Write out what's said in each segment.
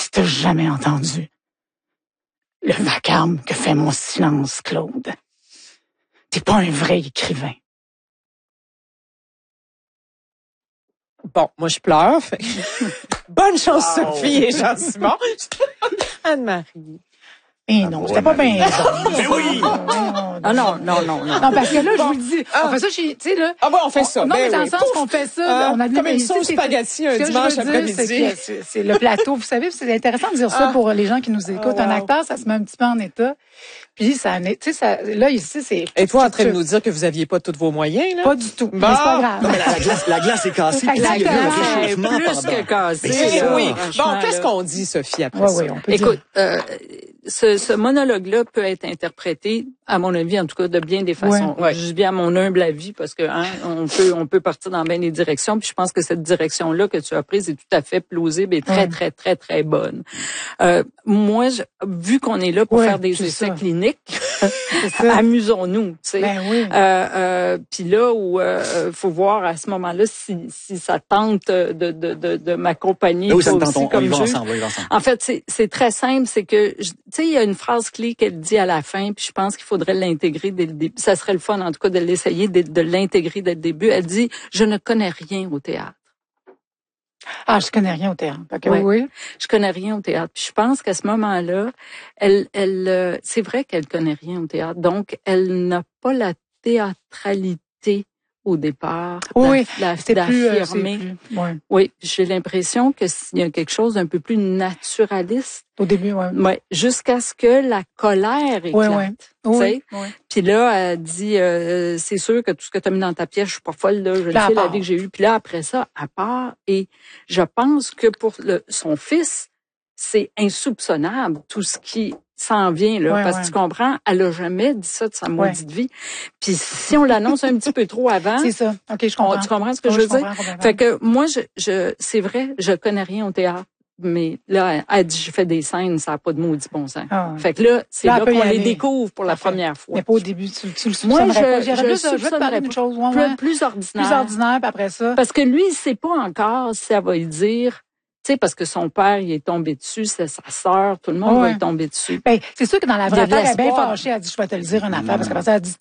si t'as jamais entendu le vacarme que fait mon silence, Claude. T'es pas un vrai écrivain. Bon, moi, je pleure. Bonne chance, Sophie et Jean-Simon. Anne-Marie. Eh non, c'était pas bien. Mais oui! Ah non, parce que là, je vous le dis, on fait ça chez, tu sais, là. Ah bon, on fait ça. Non, mais dans le sens qu'on fait ça, on a comme une sauce spaghetti un dimanche après-midi. C'est le plateau. Vous savez, c'est intéressant de dire ça pour les gens qui nous écoutent. Un acteur, ça se met un petit peu en état. Puis ça, tu sais, ça, là, ici, c'est. Et toi, en train de nous dire que vous aviez pas tous vos moyens, là? Pas du tout. Mais c'est pas grave. Non, mais la glace est cassée. Puis là, il y a eu un réchauffement plus pendant. que cassé. Oui. Bon, qu'est-ce qu'on dit, Sophie, après ça? Oui, on peut Écoute, ce monologue-là peut être interprété, à mon avis, en tout cas, de bien des façons. Ouais. Je dis bien à mon humble avis, parce que on peut partir dans bien des directions. Puis je pense que cette direction-là que tu as prise est tout à fait plausible et très, très, très, très bonne. Moi, vu qu'on est là pour faire des essais cliniques, amusons-nous, tu sais. Ben oui. Puis là où faut voir à ce moment-là si ça tente de m'accompagner Oui, ça me aussi tente, comme on y va juge. ensemble. En fait, c'est très simple, c'est que tu sais, il y a une phrase clé qu'elle dit à la fin, puis je pense qu'il faudrait l'intégrer dès le début. Ça serait le fun, en tout cas, de l'essayer, de l'intégrer dès le début. Elle dit « Je ne connais rien au théâtre ». Ah, je connais rien au théâtre. Okay, oui. Je connais rien au théâtre. Puis je pense qu'à ce moment-là, elle, c'est vrai qu'elle connaît rien au théâtre. Donc, elle n'a pas la théâtralité au départ. D'affirmer. Oui, j'ai l'impression que s'il y a quelque chose d'un peu plus naturaliste. Au début, ouais. Jusqu'à ce que la colère éclate. Oui. Puis là, elle dit, c'est sûr que tout ce que tu as mis dans ta pièce, je suis pas folle, là, je le sais, la vie que j'ai eue. Puis là, après ça, elle part. Et je pense que pour son fils, c'est insoupçonnable, tout ce qui s'en vient, là. Parce que tu comprends, elle a jamais dit ça de sa maudite vie. Puis si on l'annonce un petit peu trop avant. C'est ça. OK, je comprends. Tu comprends ce que je veux dire? Fait que moi, c'est vrai, je connais rien au théâtre. Mais là, elle dit, je fais des scènes, ça n'a pas de maudit bon sens. Fait que là, c'est là qu'on les découvre pour la première fois. Mais pas au début, tu le moi, soupçonnerais pas. Je veux te parler d'une chose. Plus ordinaire. Plus ordinaire, puis après ça. Parce que lui, il sait pas encore si elle va lui dire, tu sais, parce que son père, il est tombé dessus, c'est sa sœur, tout le monde va y tomber dessus. Ben, c'est sûr que dans la vraie affaire, elle est bien fâchée. Elle dit, je vais te le dire une affaire, parce qu'après ça, elle dit,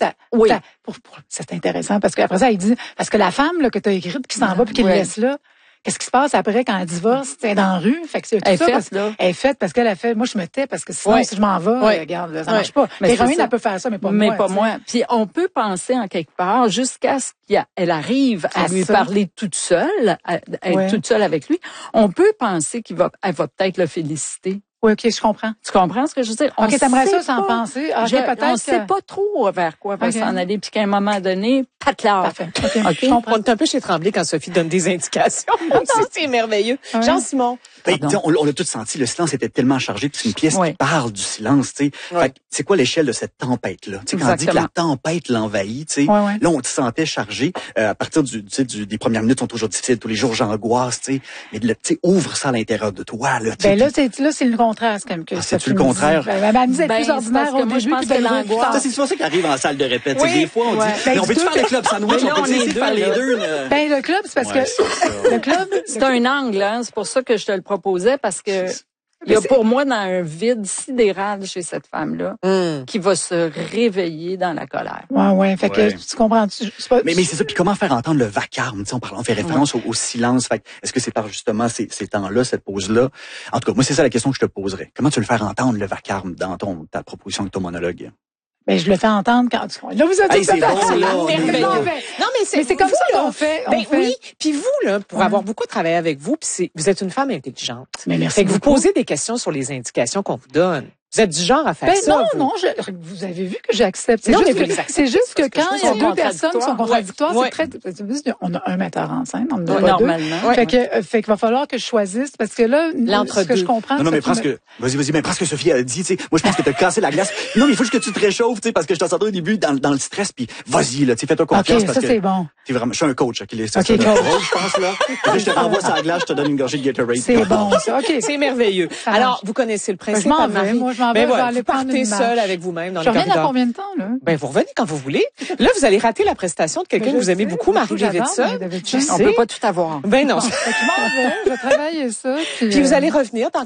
c'est intéressant, parce qu'après ça, elle dit, parce que la femme, là, que t'as écrite, qui s'en va, puis qui le laisse là, qu'est-ce qui se passe après quand elle divorce? Elle est dans la rue. Fait que c'est tout ça. Elle est faite parce qu'elle a fait, moi, je me tais parce que sinon, si je m'en vais, regarde, là, ça marche pas. L'héroïne, elle peut faire ça, mais pas moi. Mais pas moi. Puis on peut penser en quelque part jusqu'à ce qu'elle arrive à lui parler toute seule, à être toute seule avec lui. On peut penser qu'elle va peut-être le féliciter. Oui, OK, je comprends. Tu comprends ce que je veux dire? OK, t'aimerais ça sans penser. On sait pas trop vers quoi va s'en aller, puis qu'à un moment donné, patlar. Parfait. OK. Je comprends. On est un peu chez Tremblay quand Sophie donne des indications. C'est merveilleux. Jean-Simon. On l'a tout senti, le silence était tellement chargé, puis c'est une pièce qui parle du silence, tu sais. Fait c'est quoi l'échelle de cette tempête-là? Tu sais, quand on dit que la tempête l'envahit, tu sais, là, on te sentait chargé. À partir des premières minutes sont toujours difficiles, tous les jours j'angoisse, tu sais. Mais tu sais, ouvre ça à l'intérieur de toi, là. Ben là, c'est le contraire, c'est comme que c'est-tu le contraire? Elle me disait plus ordinaire au début, puis de l'angoisse. C'est pour ça qu'arrive en salle de répète. Des fois, on dit, mais on peut-tu faire le club sandwich? On peut essayer de faire les deux, Ben, le club, c'est parce que, le club. C'est un angle, hein. C'est pour ça que je te le proposais, parce que il y a pour moi dans un vide sidéral chez cette femme-là qui va se réveiller dans la colère. Ouais. Fait que tu comprends. Mais c'est ça. Puis comment faire entendre le vacarme? Tu sais, on fait référence au silence. Fait est-ce que c'est par justement ces temps-là, cette pause-là? En tout cas, moi, c'est ça la question que je te poserais. Comment tu veux le faire entendre le vacarme dans ta proposition de ton monologue? Ben, je le fais entendre quand là, vous êtes c'est bon, là. Non, mais c'est comme ça qu'on fait. Oui. Puis vous, là, pour avoir beaucoup travaillé avec vous, puis vous êtes une femme intelligente. Mais merci. Fait que vous posez des questions sur les indications qu'on vous donne. Vous êtes du genre à faire ça. Non, vous avez vu que j'accepte. C'est juste que quand il y a deux personnes qui sont contradictoires, c'est très, on a un metteur en scène, on en a pas normalement. Fait qu'il va falloir que je choisisse, parce que là, ce que je comprends. Non, mais vas-y, mais presque Sophie a dit, tu sais, moi, je pense que t'as cassé la glace. Non, mais il faut juste que tu te réchauffes, tu sais, parce que je t'en sentais au début dans le stress, puis vas-y, là, tu sais, fais-toi confiance. OK, ça, c'est bon. Je suis un coach, OK, coach. Je pense, là. Je te renvoie sur la glace, je te donne une gorgée de Gatorade. C'est bon, ça. OK. C'est merveilleux. Alors, vous connaissez le principe. Je m'en vais, moi, je vais aller partez seul avec vous-même dans le corridor. Je reviens dans combien de temps, là? Ben, vous revenez quand vous voulez. Là, vous allez rater la prestation de quelqu'un que vous aimez beaucoup, Marie-Davidson. On peut pas tout avoir. Ben non. Je m'en vais, je vais travailler ça. Puis vous allez revenir dans